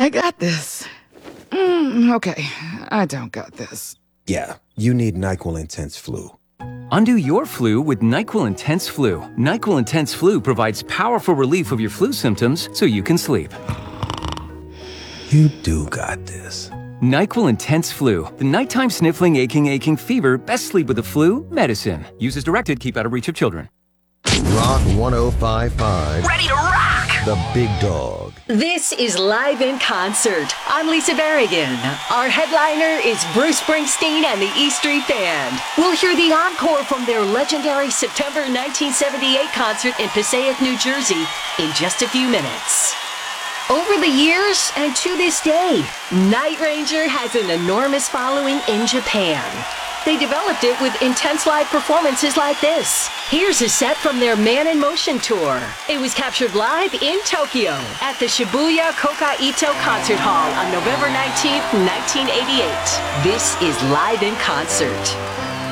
I got this. Okay, I don't got this. Yeah, you need NyQuil Intense Flu. Undo your flu with NyQuil Intense Flu. NyQuil Intense Flu provides powerful relief of your flu symptoms so you can sleep. You do got this. NyQuil Intense Flu. The nighttime sniffling, aching fever. Best sleep with the flu medicine. Use as directed. Keep out of reach of children. Rock 105.5. Ready to rock! The Big Dog. This is Live in Concert. I'm Lisa Berrigan. Our headliner is Bruce Springsteen and the E Street Band. We'll hear the encore from their legendary September 1978 concert in Passaic, New Jersey in just a few minutes. Over the years and to this day, Night Ranger has an enormous following in Japan. They developed it with intense live performances like this. Here's a set from their Man in Motion tour. It was captured live in Tokyo at the Shibuya Koka-Ito Concert Hall on November 19th, 1988. This is Live in Concert.